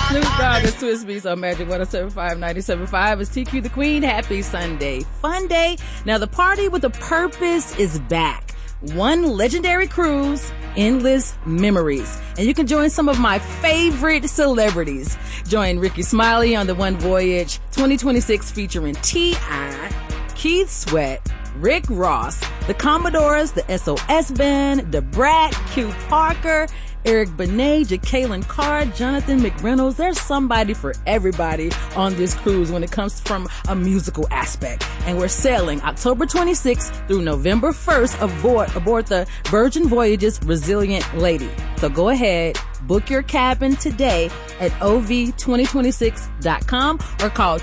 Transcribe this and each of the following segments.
Snoop Dogg is Swiss Beats on Magic 107.5, 97.5. It's TQ the Queen. Happy Sunday. Fun day. Now, the party with a purpose is back. One legendary cruise, endless memories. And you can join some of my favorite celebrities. Join Ricky Smiley on the One Voyage 2026 featuring T.I., Keith Sweat, Rick Ross, the Commodores, the SOS Band, Da Brat, Q Parker, Eric Benet, Jacqueline Carr, Jonathan McReynolds. There's somebody for everybody on this cruise when it comes from a musical aspect. And we're sailing October 26th through November 1st aboard the Virgin Voyages Resilient Lady. So go ahead, book your cabin today at ov2026.com or call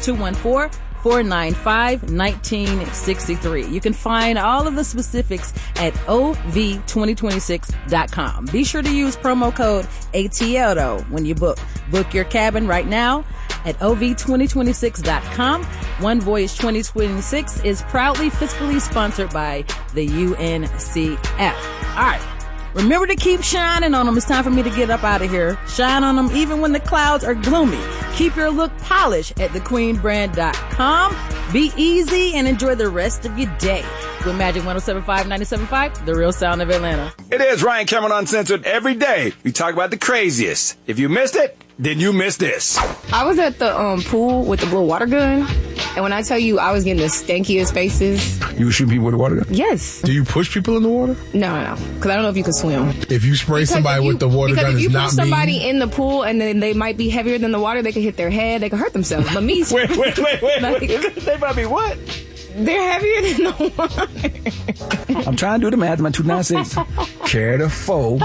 214-495-1963. You can find all of the specifics at ov2026.com. Be sure to use promo code ATL though when you book. Book your cabin right now at ov2026.com. One Voyage 2026 is proudly fiscally sponsored by the UNCF. All right. Remember to keep shining on them. It's time for me to get up out of here. Shine on them even when the clouds are gloomy. Keep your look polished at thequeenbrand.com. Be easy and enjoy the rest of your day. With Magic 107.5, 97.5, the real sound of Atlanta. It is Ryan Cameron Uncensored. Every day we talk about the craziest. If you missed it, then you missed this. I was at the pool with the blue water gun, and when I tell you I was getting the stankiest faces. You would shoot people with a water gun? Yes. Do you push people in the water? No, because I don't know if you can swim. If you spray somebody with the water gun, because if it's you not push somebody mean. in the pool and then they might be heavier than the water, they could hit their head, they could hurt themselves. But me, wait. They might be what? They're heavier than the water. I'm trying to do the math. My 296. Carry the foe.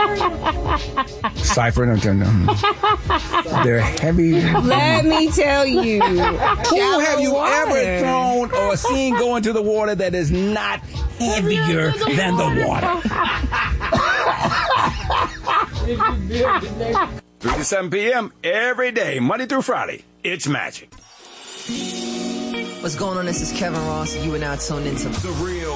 Cypher and they're heavy. Let me tell you. Who have you ever thrown or seen go into the water that is not heavier than the water? 3 to 7 p.m. every day, Monday through Friday. It's Magic. What's going on? This is Kevin Ross. You are now tuned into The Real